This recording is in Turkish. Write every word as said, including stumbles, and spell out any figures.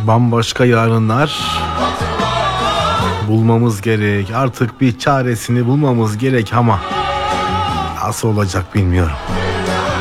bambaşka yarınlar bulmamız gerek. Artık bir çaresini bulmamız gerek ama nasıl olacak bilmiyorum.